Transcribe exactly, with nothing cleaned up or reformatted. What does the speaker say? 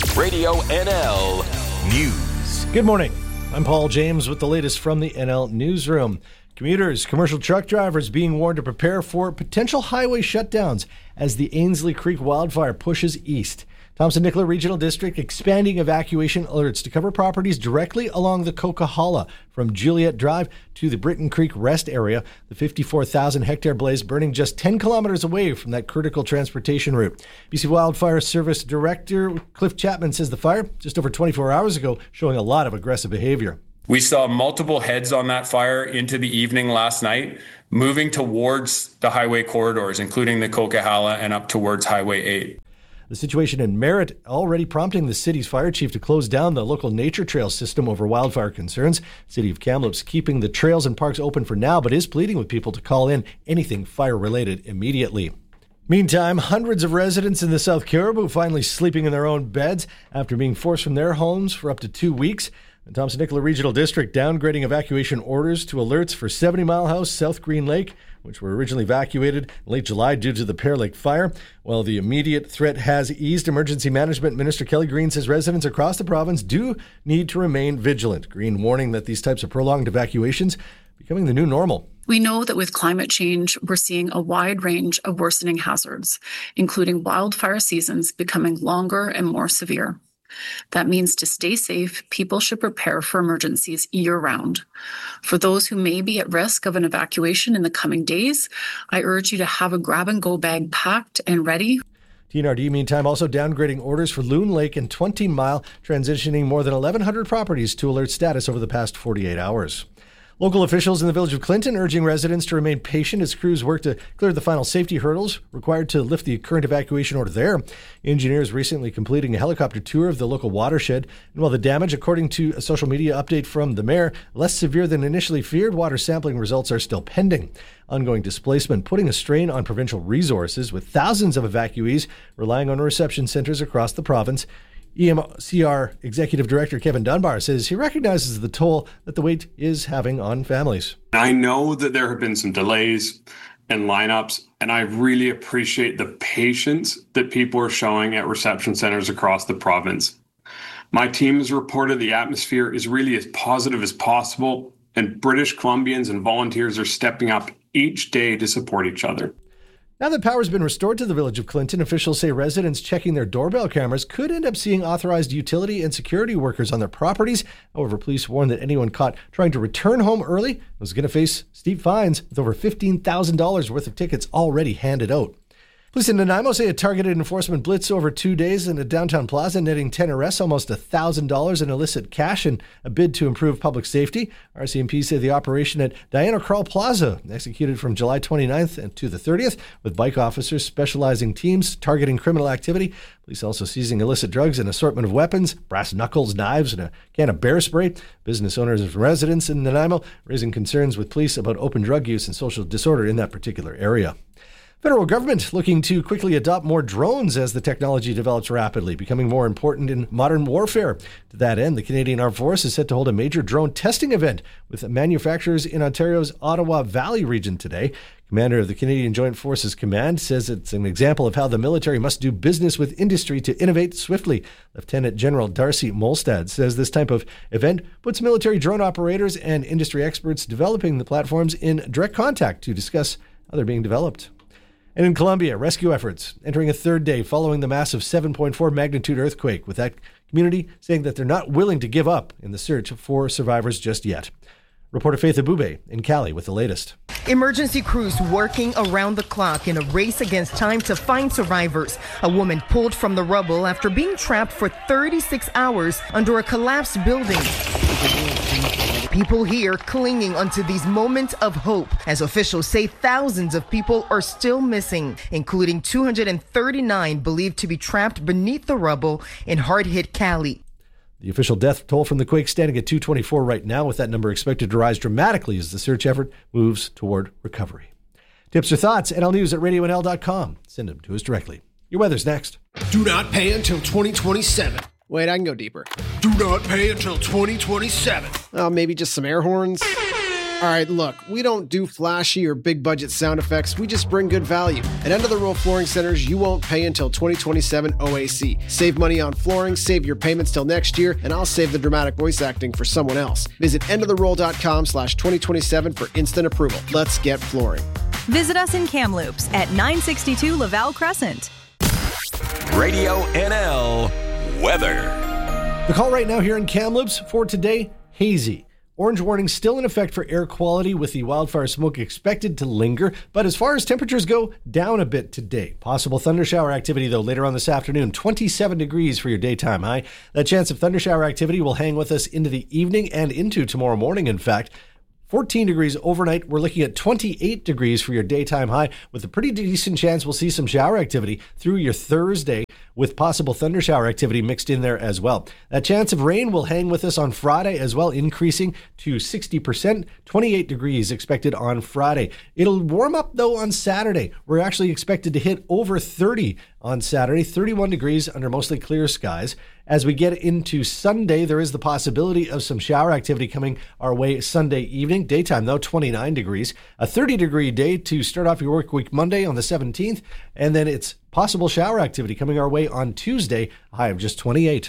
Radio N L News. Good morning. I'm Paul James with the latest from the N L Newsroom. Commuters, commercial truck drivers being warned to prepare for potential highway shutdowns as the Ainslie Creek wildfire pushes east. Thompson-Nicola Regional District expanding evacuation alerts to cover properties directly along the Coquihalla from Juliet Drive to the Britton Creek Rest area. The fifty-four thousand hectare blaze burning just ten kilometers away from that critical transportation route. B C Wildfire Service Director Cliff Chapman says the fire, just over twenty-four hours ago, showing a lot of aggressive behavior. We saw multiple heads on that fire into the evening last night, moving towards the highway corridors, including the Coquihalla and up towards Highway eight. The situation in Merritt already prompting the city's fire chief to close down the local nature trail system over wildfire concerns. City of Kamloops keeping the trails and parks open for now, but is pleading with people to call in anything fire-related immediately. Meantime, hundreds of residents in the South Caribou finally sleeping in their own beds after being forced from their homes for up to two weeks. The Thompson-Nicola Regional District downgrading evacuation orders to alerts for seventy Mile House, South Green Lake, which were originally evacuated in late July due to the Pear Lake fire. While the immediate threat has eased, Emergency Management Minister Kelly Green says residents across the province do need to remain vigilant. Green warning that these types of prolonged evacuations becoming the new normal. We know that with climate change, we're seeing a wide range of worsening hazards, including wildfire seasons becoming longer and more severe. That means to stay safe, people should prepare for emergencies year-round. For those who may be at risk of an evacuation in the coming days, I urge you to have a grab-and-go bag packed and ready. T N R D, meantime, also downgrading orders for Loon Lake and twenty mile, transitioning more than eleven hundred properties to alert status over the past forty-eight hours. Local officials in the village of Clinton urging residents to remain patient as crews work to clear the final safety hurdles required to lift the current evacuation order there. Engineers recently completing a helicopter tour of the local watershed. And while the damage, according to a social media update from the mayor, less severe than initially feared, water sampling results are still pending. Ongoing displacement putting a strain on provincial resources, with thousands of evacuees relying on reception centers across the province. E M C R Executive Director Kevin Dunbar says he recognizes the toll that the wait is having on families. I know that there have been some delays and lineups, and I really appreciate the patience that people are showing at reception centers across the province. My team has reported the atmosphere is really as positive as possible, and British Columbians and volunteers are stepping up each day to support each other. Now that power has been restored to the village of Clinton, officials say residents checking their doorbell cameras could end up seeing authorized utility and security workers on their properties. However, police warn that anyone caught trying to return home early was going to face steep fines, with over fifteen thousand dollars worth of tickets already handed out. Police in Nanaimo say a targeted enforcement blitz over two days in a downtown plaza, netting ten arrests, almost one thousand dollars in illicit cash in a bid to improve public safety. R C M P say the operation at Diana Krall Plaza executed from July twenty-ninth to the thirtieth, with bike officers specializing teams targeting criminal activity. Police also seizing illicit drugs, an assortment of weapons, brass knuckles, knives, and a can of bear spray. Business owners and residents in Nanaimo raising concerns with police about open drug use and social disorder in that particular area. Federal government looking to quickly adopt more drones as the technology develops rapidly, becoming more important in modern warfare. To that end, the Canadian Armed Forces is set to hold a major drone testing event with manufacturers in Ontario's Ottawa Valley region today. Commander of the Canadian Joint Forces Command says it's an example of how the military must do business with industry to innovate swiftly. Lieutenant General Darcy Molstad says this type of event puts military drone operators and industry experts developing the platforms in direct contact to discuss how they're being developed. And in Colombia, rescue efforts entering a third day following the massive seven point four magnitude earthquake, with that community saying that they're not willing to give up in the search for survivors just yet. Reporter Faith Abube in Cali with the latest. Emergency crews working around the clock in a race against time to find survivors. A woman pulled from the rubble after being trapped for thirty-six hours under a collapsed building. People here clinging onto these moments of hope, as officials say thousands of people are still missing, including two hundred thirty-nine believed to be trapped beneath the rubble in hard-hit Cali. The official death toll from the quake standing at two hundred twenty-four right now, with that number expected to rise dramatically as the search effort moves toward recovery. Tips or thoughts? N L News at radio n l dot com. Send them to us directly. Your weather's next. Do not pay until twenty twenty-seven. Wait, I can go deeper. Do not pay until twenty twenty-seven. Oh, maybe just some air horns. All right, look, we don't do flashy or big budget sound effects. We just bring good value. At End of the Roll Flooring Centers, you won't pay until twenty twenty-seven O A C. Save money on flooring, save your payments till next year, and I'll save the dramatic voice acting for someone else. Visit endoftheroll.com slash 2027 for instant approval. Let's get flooring. Visit us in Kamloops at nine sixty-two Laval Crescent. Radio N L weather. The call right now here in Kamloops for today, hazy. Orange warning still in effect for air quality with the wildfire smoke expected to linger. But as far as temperatures go, down a bit today. Possible thundershower activity, though, later on this afternoon. twenty-seven degrees for your daytime high. That chance of thundershower activity will hang with us into the evening and into tomorrow morning, in fact. fourteen degrees overnight. We're looking at twenty-eight degrees for your daytime high with a pretty decent chance we'll see some shower activity through your Thursday with possible thundershower activity mixed in there as well. That chance of rain will hang with us on Friday as well, increasing to sixty percent. twenty-eight degrees expected on Friday. It'll warm up though on Saturday. We're actually expected to hit over thirty on Saturday, thirty-one degrees under mostly clear skies. As we get into Sunday, there is the possibility of some shower activity coming our way Sunday evening. Daytime, though, twenty-nine degrees. A thirty degree day to start off your work week Monday on the seventeenth. And then it's possible shower activity coming our way on Tuesday, a high of just twenty-eight.